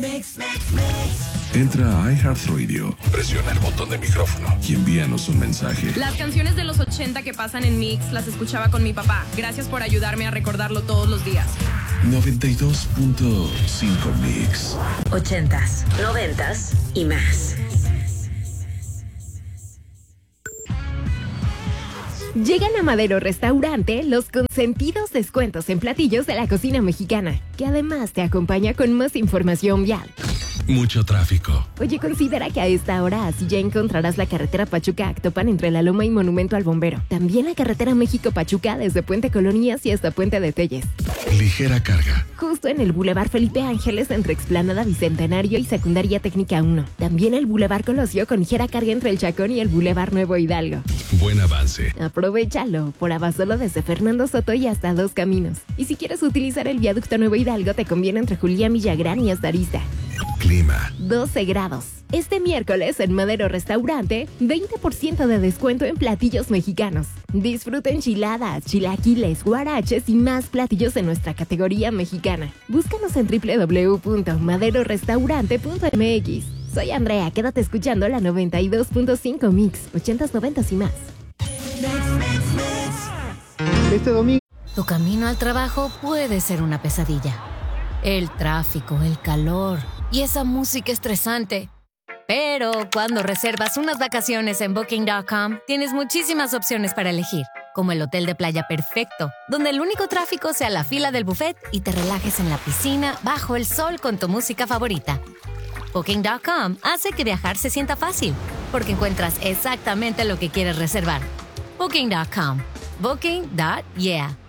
Entra a iHeartRadio, presiona el botón de micrófono y envíanos un mensaje. Las canciones de los 80 que pasan en Mix las escuchaba con mi papá. Gracias por ayudarme a recordarlo todos los días. 92.5 Mix. 80s, 90s y más. Llegan a Madero Restaurante los consentidos descuentos en platillos de la cocina mexicana, que además te acompaña con más información vial. Mucho tráfico. Oye, considera que a esta hora así ya encontrarás la carretera Pachuca-Actopan entre La Loma y Monumento al Bombero. También la carretera México-Pachuca desde Puente Colonias y hasta Puente de Telles. Ligera carga. Justo en el Boulevard Felipe Ángeles entre Explanada Bicentenario y Secundaria Técnica 1. También el Boulevard Colosio con ligera carga entre el Chacón y el Boulevard Nuevo Hidalgo. Buen avance. Aprovechalo, por Abasolo desde Fernando Soto y hasta Dos Caminos. Y si quieres utilizar el viaducto Nuevo Hidalgo, te conviene entre Julián Villagrán y hasta Arista. Clima. 12 grados. Este miércoles en Madero Restaurante, 20% de descuento en platillos mexicanos. Disfruta enchiladas, chilaquiles, guaraches y más platillos en nuestra categoría mexicana. Búscanos en www.maderorestaurante.mx. Soy Andrea, quédate escuchando la 92.5 Mix, 80s, 90s y más. Este domingo. Tu camino al trabajo puede ser una pesadilla. El tráfico, el calor y esa música estresante. Pero cuando reservas unas vacaciones en Booking.com, tienes muchísimas opciones para elegir, como el hotel de playa perfecto, donde el único tráfico sea la fila del buffet y te relajes en la piscina bajo el sol con tu música favorita. Booking.com hace que viajar se sienta fácil, porque encuentras exactamente lo que quieres reservar. Booking.com. Booking.yeah.